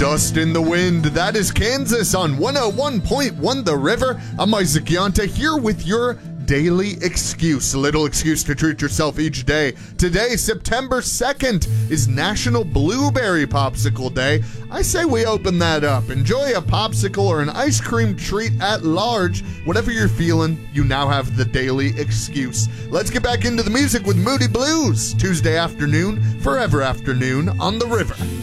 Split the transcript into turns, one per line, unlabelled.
Dust in the Wind. That is Kansas on 101.1 The River. I'm Isaac Yonta here with your daily excuse. A little excuse to treat yourself each day. Today, September 2nd, is National Blueberry Popsicle Day. I say we open that up. Enjoy a popsicle or an ice cream treat at large. Whatever you're feeling, you now have the daily excuse. Let's get back into the music with Moody Blues. Tuesday afternoon, forever afternoon on The River.